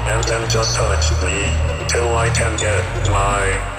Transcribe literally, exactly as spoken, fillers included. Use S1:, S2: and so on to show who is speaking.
S1: and then just touch me till I can get my